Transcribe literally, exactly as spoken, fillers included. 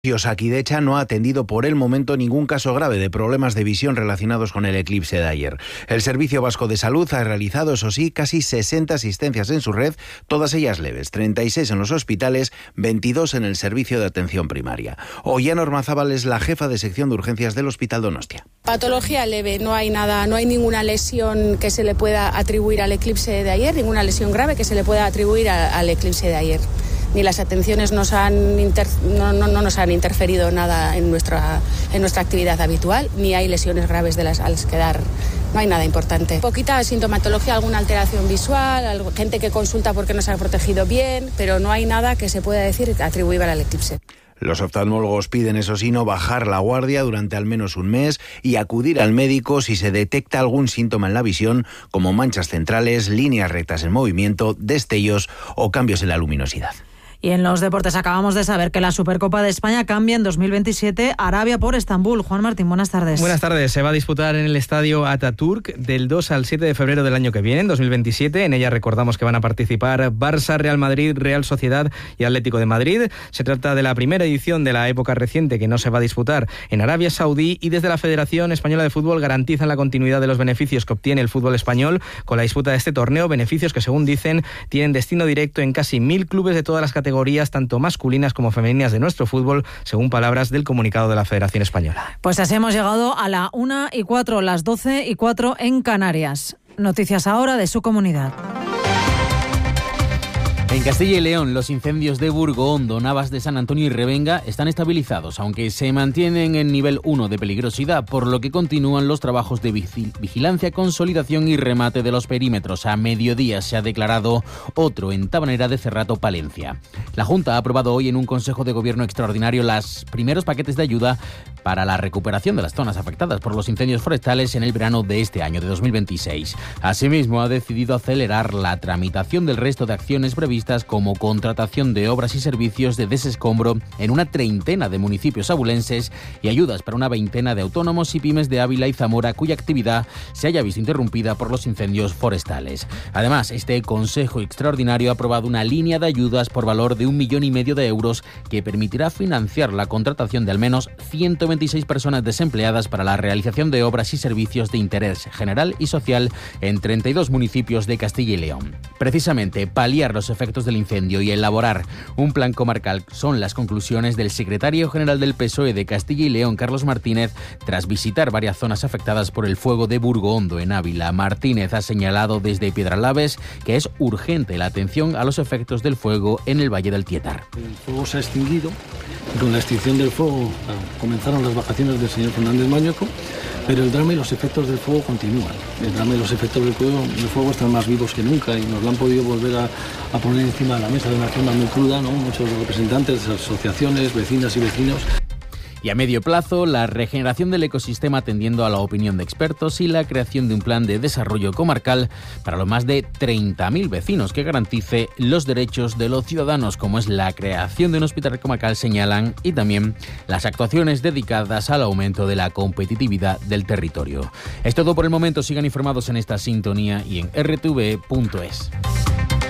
Osakidetza no ha atendido por el momento ningún caso grave de problemas de visión relacionados con el eclipse de ayer. El Servicio Vasco de Salud ha realizado, eso sí, casi sesenta asistencias en su red, todas ellas leves, treinta y seis en los hospitales, veintidós en el servicio de atención primaria. Ollana Ormazábal es la jefa de sección de urgencias del Hospital Donostia. Patología leve, no hay nada, no hay ninguna lesión que se le pueda atribuir al eclipse de ayer, ninguna lesión grave que se le pueda atribuir a, al eclipse de ayer. Ni las atenciones nos han inter, no, no, no nos han interferido nada en nuestra, en nuestra actividad habitual, ni hay lesiones graves de las, a las que dar. No hay nada importante. Poquita sintomatología, alguna alteración visual, algo, gente que consulta porque no se ha protegido bien, pero no hay nada que se pueda decir atribuible al eclipse. Los oftalmólogos piden, eso sí, no bajar la guardia durante al menos un mes y acudir al médico si se detecta algún síntoma en la visión, como manchas centrales, líneas rectas en movimiento, destellos o cambios en la luminosidad. Y en los deportes acabamos de saber que la Supercopa de España cambia en dos mil veintisiete Arabia por Estambul. Juan Martín, buenas tardes. Buenas tardes. Se va a disputar en el estadio Atatürk del dos al siete de febrero del año que viene, en dos mil veintisiete. En ella recordamos que van a participar Barça, Real Madrid, Real Sociedad y Atlético de Madrid. Se trata de la primera edición de la época reciente que no se va a disputar en Arabia Saudí, y desde la Federación Española de Fútbol garantizan la continuidad de los beneficios que obtiene el fútbol español con la disputa de este torneo, beneficios que, según dicen, tienen destino directo en casi mil clubes de todas las categorías, tanto masculinas como femeninas de nuestro fútbol, según palabras del comunicado de la Federación Española. Pues así hemos llegado a la una y cuatro, las doce y cuatro en Canarias. Noticias ahora de su comunidad. En Castilla y León, los incendios de Burgoondo, Navas de San Antonio y Revenga están estabilizados, aunque se mantienen en nivel uno de peligrosidad, por lo que continúan los trabajos de vigilancia, consolidación y remate de los perímetros. A mediodía se ha declarado otro en Tabanera de Cerrato, Palencia. La Junta ha aprobado hoy en un Consejo de Gobierno extraordinario los primeros paquetes de ayuda para la recuperación de las zonas afectadas por los incendios forestales en el verano de este año, de dos mil veintiséis. Asimismo, ha decidido acelerar la tramitación del resto de acciones previstas, como contratación de obras y servicios de desescombro en una treintena de municipios abulenses y ayudas para una veintena de autónomos y pymes de Ávila y Zamora, cuya actividad se haya visto interrumpida por los incendios forestales. Además, este Consejo Extraordinario ha aprobado una línea de ayudas por valor de un millón y medio de euros que permitirá financiar la contratación de al menos ciento veintiséis personas desempleadas para la realización de obras y servicios de interés general y social en treinta y dos municipios de Castilla y León. Precisamente, paliar los efectos del incendio y elaborar un plan comarcal son las conclusiones del secretario general del P S O E de Castilla y León, Carlos Martínez, tras visitar varias zonas afectadas por el fuego de Burgoondo en Ávila. Martínez ha señalado desde Piedralaves que es urgente la atención a los efectos del fuego en el Valle del Tietar. El fuego se ha extinguido. Con la extinción del fuego comenzaron las vacaciones del señor Fernández Mañueco, pero el drama y los efectos del fuego continúan. El drama y los efectos del fuego, del fuego están más vivos que nunca y nos lo han podido volver a, a poner encima de la mesa de una forma muy cruda, ¿no? Muchos representantes, asociaciones, vecinas y vecinos. Y a medio plazo, la regeneración del ecosistema atendiendo a la opinión de expertos y la creación de un plan de desarrollo comarcal para los más de treinta mil vecinos que garantice los derechos de los ciudadanos, como es la creación de un hospital comarcal, señalan, y también las actuaciones dedicadas al aumento de la competitividad del territorio. Es todo por el momento. Sigan informados en esta sintonía y en erre te ve punto es.